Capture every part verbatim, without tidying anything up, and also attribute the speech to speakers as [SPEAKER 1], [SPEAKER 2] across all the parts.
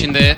[SPEAKER 1] içinde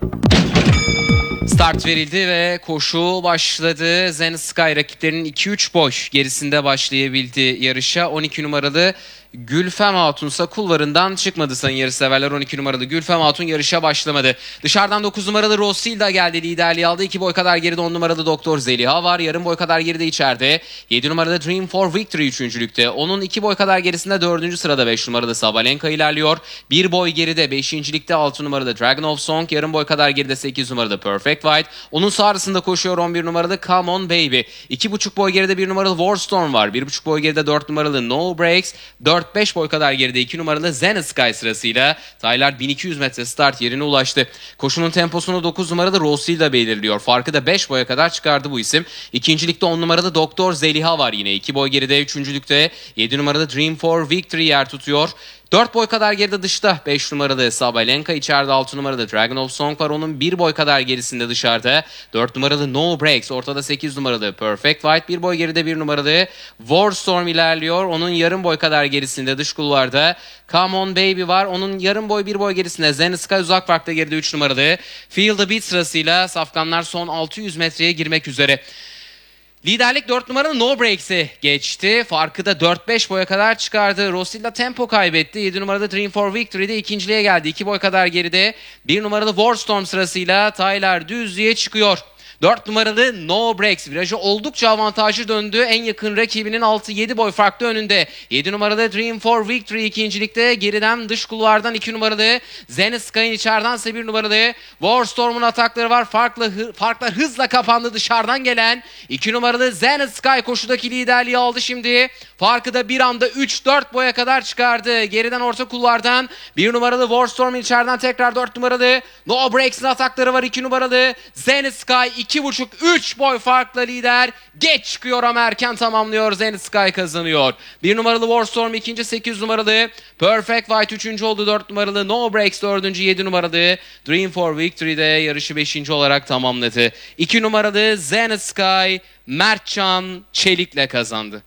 [SPEAKER 1] start verildi ve koşu başladı. Zen Sky rakiplerinin iki üç boy gerisinde başlayabildi yarışa. on iki numaralı Gülfem Hatun ise kulvarından çıkmadı sayın yarışseverler. on iki numaralı Gülfem Hatun yarışa başlamadı. Dışarıdan dokuz numaralı Rosilda geldi, liderliği aldı. iki boy kadar geride on numaralı Doktor Zeliha var. Yarım boy kadar geride içeride. yedi numaralı Dream for Victory üçüncülükte. Onun iki boy kadar gerisinde dördüncü sırada beş numaralı Sabalenka ilerliyor. bir boy geride beşincilikte altı numaralı Dragon of Song. Yarım boy kadar geride sekiz numaralı Perfect White. Onun sağrısında koşuyor on bir numaralı Come On Baby. iki buçuk boy geride bir numaralı Warstorm var. bir buçuk boy geride dört numaralı No Breaks. dört beş boy kadar geride iki numaralı Zen Sky sırasıyla Tyler bin iki yüz metre start yerine ulaştı. Koşunun temposunu dokuz numaralı Rosilda belirliyor. Farkı da beş boya kadar çıkardı bu isim. İkincilikte on numaralı Doktor Zeliha var yine. iki boy geride üçüncülükte yedi numaralı Dream for Victory yer tutuyor. dört boy kadar geride dışta beş numaralı Sabalenka, içeride altı numaralı Dragon of Song var. Onun bir boy kadar gerisinde dışarıda dört numaralı No Breaks, ortada sekiz numaralı Perfect White, bir boy geride bir numaralı Warstorm ilerliyor. Onun yarım boy kadar gerisinde dış kulvarda Come On Baby var. Onun yarım boy bir boy gerisinde Zen Sky, uzak farkta geride üç numaralı Feel The Beat sırasıyla safkanlar son altı yüz metreye girmek üzere. Liderlik dört numaralı No Breaks'e geçti. Farkı da dört beş boya kadar çıkardı. Rosilda tempo kaybetti. yedi numaralı Dream for Victory'de ikinciliğe geldi. iki boy kadar geride. bir numaralı Warstorm sırasıyla Tyler düzlüğe çıkıyor. dört numaralı No Breaks virajı oldukça avantajlı döndü. En yakın rakibinin altı yedi boy farklı önünde. yedi numaralı Dream for Victory ikincilikte. Geriden dış kulvardan iki numaralı Zen Sky'ın, içeridense bir numaralı Warstorm'un atakları var. Farklı, farklar hızla kapandı dışarıdan gelen. iki numaralı Zen Sky koşudaki liderliği aldı şimdi. Farkı da bir anda üç dört boya kadar çıkardı. Geriden orta kulvardan bir numaralı Warstorm, içeriden tekrar dört numaralı No Breaks'in atakları var. iki numaralı Zen Sky iki buçuk üç boy farkla lider. Geç çıkıyor ama erken tamamlıyor. Zen Sky kazanıyor. bir numaralı Warstorm ikinci, sekiz numaralı Perfect White üçüncü oldu. dört numaralı No Breaks dördüncü, yedi numaralı Dream for Victory'de yarışı beşinci olarak tamamladı. iki numaralı Zen Sky Mertcan Çelik'le kazandı.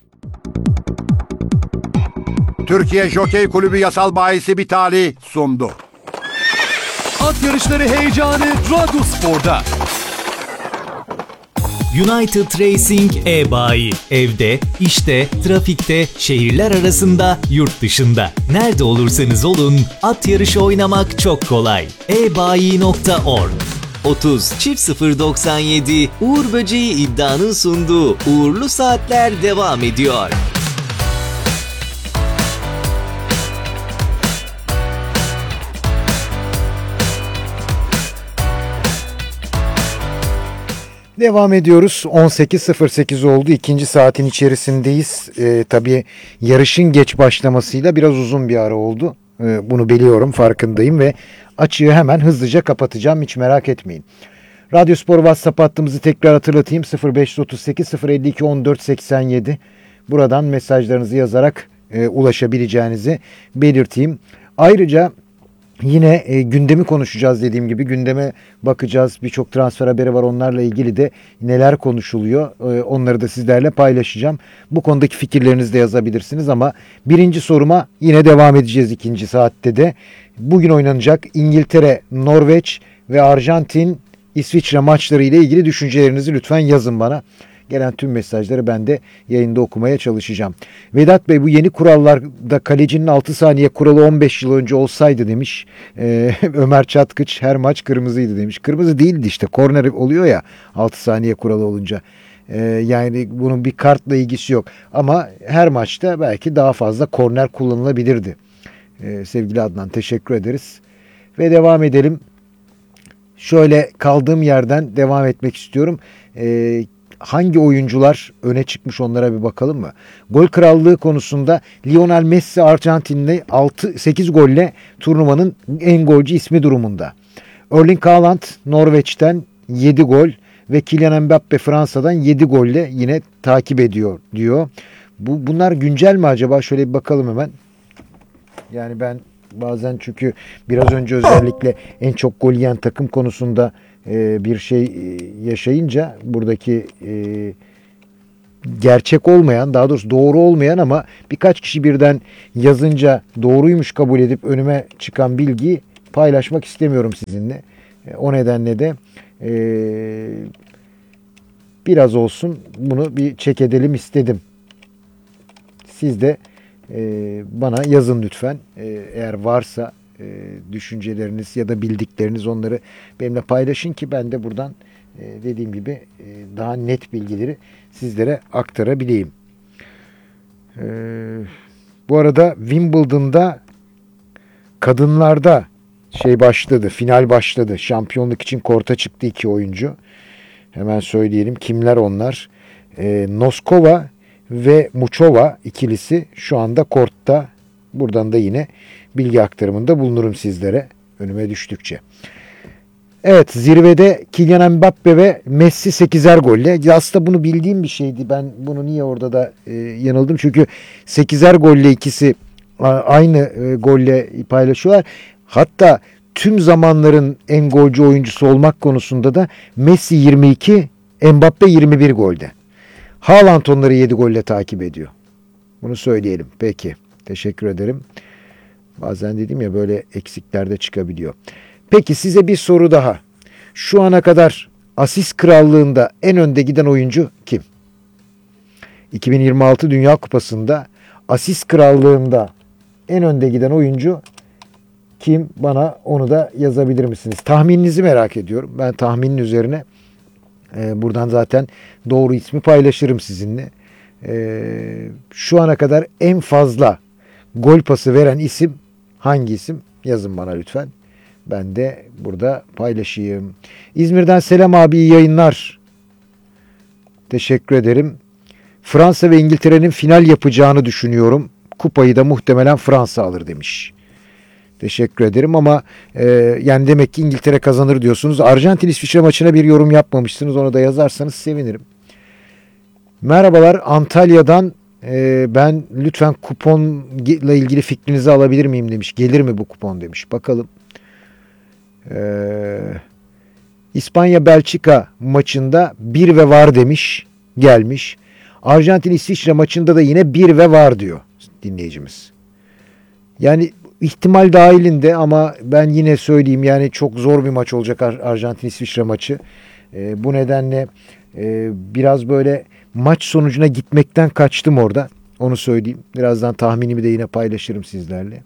[SPEAKER 2] Türkiye Jokey Kulübü yasal bahisi Bitali sundu.
[SPEAKER 3] At yarışları heyecanı Radyospor'da.
[SPEAKER 4] United Racing e-bayi. Evde, işte, trafikte, şehirler arasında, yurt dışında. Nerede olursanız olun, at yarışı oynamak çok kolay. e bayi nokta org otuz çift sıfır doksan yedi Uğur Böceği iddianın sunduğu uğurlu saatler devam ediyor.
[SPEAKER 5] Devam ediyoruz. on sekiz sıfır sekiz oldu. İkinci saatin içerisindeyiz. Ee, tabii yarışın geç başlamasıyla biraz uzun bir ara oldu. Ee, bunu biliyorum, farkındayım ve açığı hemen hızlıca kapatacağım. Hiç merak etmeyin. Radyospor WhatsApp hattımızı tekrar hatırlatayım. sıfır beş otuz sekiz sıfır elli iki on dört seksen yedi. Buradan mesajlarınızı yazarak e, ulaşabileceğinizi belirteyim. Ayrıca yine e, gündemi konuşacağız dediğim gibi. Gündeme bakacağız. Birçok transfer haberi var. Onlarla ilgili de neler konuşuluyor. E, onları da sizlerle paylaşacağım. Bu konudaki fikirlerinizi de yazabilirsiniz ama birinci soruma yine devam edeceğiz ikinci saatte de. Bugün oynanacak İngiltere, Norveç ve Arjantin, İsviçre maçları ile ilgili düşüncelerinizi lütfen yazın bana. Gelen tüm mesajları ben de yayında okumaya çalışacağım. Vedat Bey, bu yeni kurallarda kalecinin altı saniye kuralı on beş yıl önce olsaydı demiş. Ee, Ömer Çatkıç, her maç kırmızıydı demiş. Kırmızı değildi işte, korner oluyor ya altı saniye kuralı olunca. Ee, yani bunun bir kartla ilgisi yok. Ama her maçta belki daha fazla korner kullanılabilirdi. Ee, sevgili Adnan, teşekkür ederiz. Ve devam edelim. Şöyle kaldığım yerden devam etmek istiyorum. Ee, hangi oyuncular öne çıkmış, onlara bir bakalım mı? Gol krallığı konusunda Lionel Messi Arjantinli altı sekiz golle turnuvanın en golcü ismi durumunda. Erling Haaland Norveç'ten yedi gol ve Kylian Mbappe Fransa'dan yedi golle yine takip ediyor diyor. Bu, bunlar güncel mi acaba? Şöyle bir bakalım hemen. Yani ben bazen, çünkü biraz önce özellikle en çok gol yiyen takım konusunda e, bir şey e, yaşayınca buradaki e, gerçek olmayan, daha doğrusu doğru olmayan ama birkaç kişi birden yazınca doğruymuş kabul edip önüme çıkan bilgiyi paylaşmak istemiyorum sizinle. E, o nedenle de e, biraz olsun bunu bir check edelim istedim. Siz de e, bana yazın lütfen. E, eğer varsa e, düşünceleriniz ya da bildikleriniz, onları benimle paylaşın ki ben de buradan e, dediğim gibi e, daha net bilgileri sizlere aktarabileyim. E, bu arada Wimbledon'da kadınlarda şey başladı, final başladı. Şampiyonluk için korta çıktı iki oyuncu. Hemen söyleyelim kimler onlar. E, Noskova ve Muchova ikilisi şu anda kortta. Buradan da yine bilgi aktarımında bulunurum sizlere önüme düştükçe. Evet, zirvede Kylian Mbappe ve Messi sekizer golle. Aslında bunu bildiğim bir şeydi. Ben bunu niye orada da e, yanıldım? Çünkü sekizer golle ikisi aynı e, golle paylaşıyorlar. Hatta tüm zamanların en golcü oyuncusu olmak konusunda da Messi yirmi iki, Mbappe yirmi bir golde. Haaland onları yedi golle takip ediyor. Bunu söyleyelim. Peki. Teşekkür ederim. Bazen dedim ya, böyle eksikler de çıkabiliyor. Peki size bir soru daha. Şu ana kadar asist krallığında en önde giden oyuncu kim? iki bin yirmi altı Dünya Kupası'nda asist krallığında en önde giden oyuncu kim? Bana onu da yazabilir misiniz? Tahmininizi merak ediyorum. Ben tahminin üzerine e, buradan zaten doğru ismi paylaşırım sizinle. E, şu ana kadar en fazla gol pası veren isim hangi isim? Yazın bana lütfen. Ben de burada paylaşayım. İzmir'den selam abi, iyi yayınlar. Teşekkür ederim. Fransa ve İngiltere'nin final yapacağını düşünüyorum. Kupayı da muhtemelen Fransa alır demiş. Teşekkür ederim ama e, yani demek ki İngiltere kazanır diyorsunuz. Arjantin-İsviçre maçına bir yorum yapmamışsınız. Onu da yazarsanız sevinirim. Merhabalar, Antalya'dan e, ben lütfen kuponla ilgili fikrinizi alabilir miyim demiş. Gelir mi bu kupon demiş. Bakalım. Ee, İspanya-Belçika maçında bir ve var demiş. Gelmiş. Arjantin-İsviçre maçında da yine bir ve var diyor dinleyicimiz. Yani ihtimal dahilinde ama ben yine söyleyeyim, yani çok zor bir maç olacak Arjantin-İsviçre maçı. Ee, bu nedenle e, biraz böyle maç sonucuna gitmekten kaçtım orada. Onu söyleyeyim. Birazdan tahminimi de yine paylaşırım sizlerle.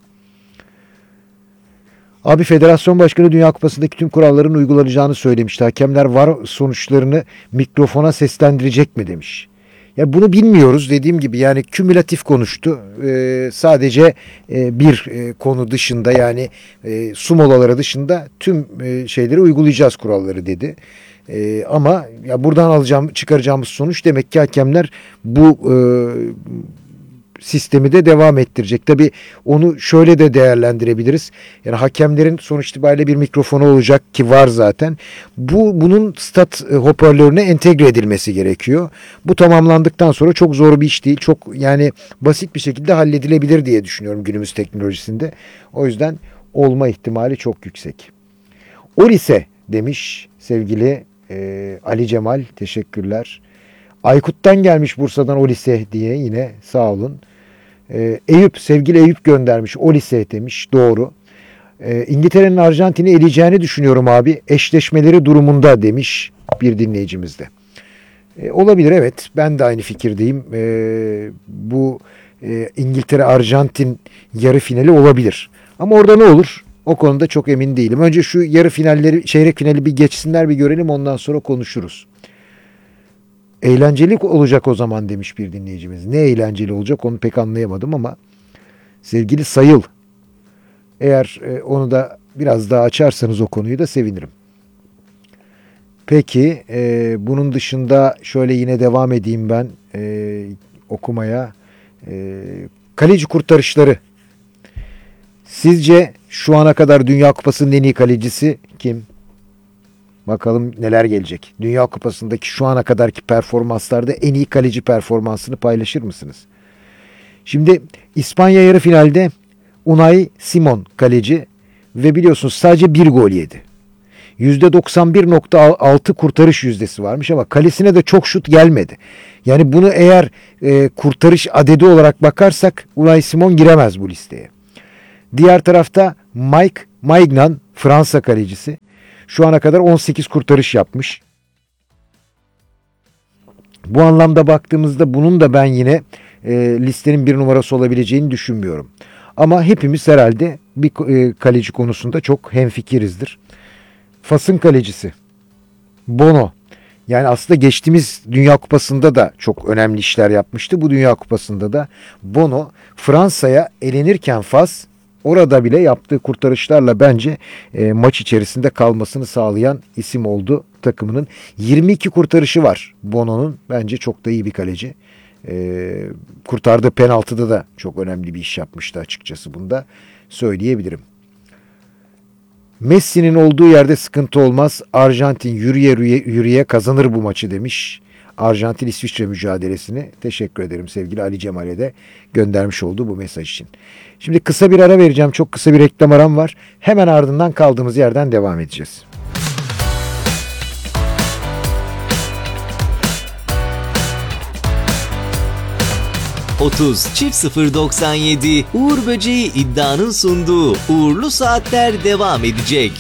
[SPEAKER 5] Abi, Federasyon Başkanı Dünya Kupası'ndaki tüm kuralların uygulanacağını söylemişti. Hakemler var sonuçlarını mikrofona seslendirecek mi demiş. Ya bunu bilmiyoruz, dediğim gibi yani kümülatif konuştu. Ee, sadece e, bir e, konu dışında, yani e, su molaları dışında tüm e, şeyleri uygulayacağız, kuralları dedi. E, ama ya buradan alacağım çıkaracağımız sonuç, demek ki hakemler bu e, sistemi de devam ettirecek. Tabii onu şöyle de değerlendirebiliriz. Yani hakemlerin sonuç itibariyle bir mikrofonu olacak ki var zaten. Bu bunun stat hoparlörüne entegre edilmesi gerekiyor. Bu tamamlandıktan sonra çok zor bir iş değil. Çok yani basit bir şekilde halledilebilir diye düşünüyorum günümüz teknolojisinde. O yüzden olma ihtimali çok yüksek. O lise demiş sevgili e, Ali Cemal, teşekkürler. Aykut'tan gelmiş Bursa'dan o lise diye, yine sağ olun. Ee, Eyüp, sevgili Eyüp göndermiş. O lise demiş. Doğru. Ee, İngiltere'nin Arjantin'i eleyeceğini düşünüyorum abi. Eşleşmeleri durumunda demiş bir dinleyicimiz de. Ee, olabilir, evet. Ben de aynı fikirdeyim. Ee, bu e, İngiltere-Arjantin yarı finali olabilir. Ama orada ne olur? O konuda çok emin değilim. Önce şu yarı finalleri, çeyrek finali bir geçsinler, bir görelim. Ondan sonra konuşuruz. Eğlenceli olacak o zaman demiş bir dinleyicimiz. Ne eğlenceli olacak onu pek anlayamadım ama sevgili Sayıl, eğer e, onu da biraz daha açarsanız o konuyu da sevinirim. Peki e, bunun dışında şöyle yine devam edeyim ben e, okumaya. E, kaleci kurtarışları. Sizce şu ana kadar Dünya Kupası'nın en iyi kalecisi kim? Bakalım neler gelecek. Dünya Kupası'ndaki şu ana kadarki performanslarda en iyi kaleci performansını paylaşır mısınız? Şimdi İspanya yarı finalde Unai Simon kaleci ve biliyorsunuz sadece bir gol yedi. yüzde doksan bir nokta altı kurtarış yüzdesi varmış ama kalesine de çok şut gelmedi. Yani bunu eğer e, kurtarış adedi olarak bakarsak Unai Simon giremez bu listeye. Diğer tarafta Mike Maignan, Fransa kalecisi. Şu ana kadar on sekiz kurtarış yapmış. Bu anlamda baktığımızda bunun da ben yine e, listenin bir numarası olabileceğini düşünmüyorum. Ama hepimiz herhalde bir e, kaleci konusunda çok hemfikirizdir. Fas'ın kalecisi Bono. Yani aslında geçtiğimiz Dünya Kupası'nda da çok önemli işler yapmıştı. Bu Dünya Kupası'nda da Bono Fransa'ya elenirken Fas orada bile yaptığı kurtarışlarla bence e, maç içerisinde kalmasını sağlayan isim oldu takımının. yirmi iki kurtarışı var Bono'nun. Bence çok da iyi bir kaleci. E, kurtardığı penaltıda da çok önemli bir iş yapmıştı açıkçası, bunda söyleyebilirim. Messi'nin olduğu yerde sıkıntı olmaz. Arjantin yürüye yürüye, yürüye kazanır bu maçı demiş. Arjantin-İsviçre mücadelesini. Teşekkür ederim sevgili Ali Cemal'e de göndermiş olduğu bu mesaj için. Şimdi kısa bir ara vereceğim. Çok kısa bir reklam aram var. Hemen ardından kaldığımız yerden devam edeceğiz.
[SPEAKER 4] otuz çift sıfır doksan yedi Uğur Böceği iddianın sunduğu Uğurlu Saatler devam edecek.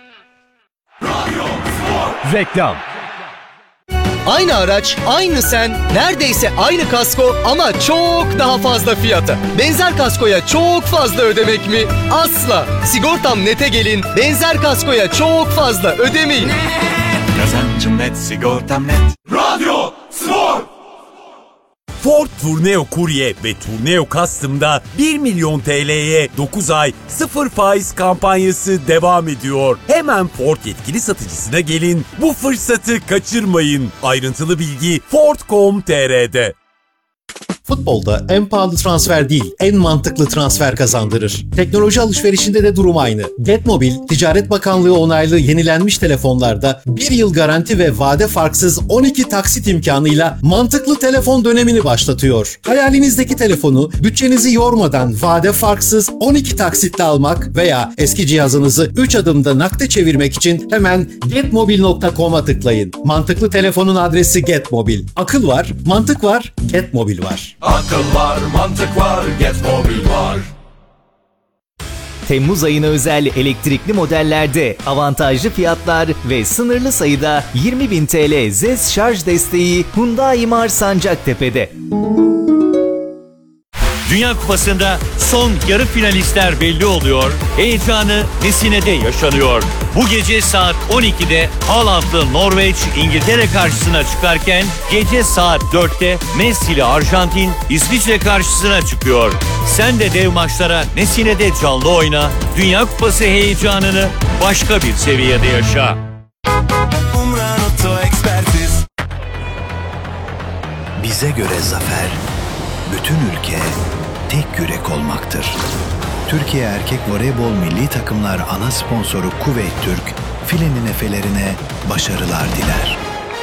[SPEAKER 3] Reklam.
[SPEAKER 6] Aynı araç, aynı sen, neredeyse aynı kasko ama çok daha fazla fiyata. Benzer kaskoya çok fazla ödemek mi? Asla. Sigortam Net'e gelin, benzer kaskoya çok fazla ödemeyin.
[SPEAKER 7] Kazancım net, sigortam net. Radyo Spor.
[SPEAKER 8] Ford Tourneo Courier ve Tourneo Custom'da bir milyon T L'ye dokuz ay sıfır faiz kampanyası devam ediyor. Hemen Ford yetkili satıcısına gelin, bu fırsatı kaçırmayın. Ayrıntılı bilgi ford nokta com nokta t r'de.
[SPEAKER 9] Futbolda en pahalı transfer değil, en mantıklı transfer kazandırır. Teknoloji alışverişinde de durum aynı. Getmobil, Ticaret Bakanlığı onaylı yenilenmiş telefonlarda bir yıl garanti ve vade farksız on iki taksit imkanıyla mantıklı telefon dönemini başlatıyor. Hayalinizdeki telefonu bütçenizi yormadan vade farksız on iki taksitle almak veya eski cihazınızı üç adımda nakde çevirmek için hemen getmobil nokta com'a tıklayın. Mantıklı telefonun adresi Getmobil. Akıl var, mantık var, Getmobil var.
[SPEAKER 7] Akıl var, mantık var, Getmobil var.
[SPEAKER 4] Temmuz ayına özel elektrikli modellerde avantajlı fiyatlar ve sınırlı sayıda yirmi bin T L Z E S şarj desteği Hyundai Mar Sancaktepe'de.
[SPEAKER 10] Dünya Kupası'nda son yarı finalistler belli oluyor. Heyecanı Messine'de yaşanıyor. Bu gece saat on ikide Haaland'lı Norveç İngiltere karşısına çıkarken gece saat dörtte Messi'li Arjantin İsviçre karşısına çıkıyor. Sen de dev maçlara Messine'de canlı oyna. Dünya Kupası heyecanını başka bir seviyede yaşa.
[SPEAKER 7] Umran Oto Ekspertiz.
[SPEAKER 11] Bize göre zafer, bütün ülke tek yürek olmaktır. Türkiye Erkek Voleybol Milli Takımlar ana sponsoru Kuveyt Türk, filenin efelerine başarılar diler.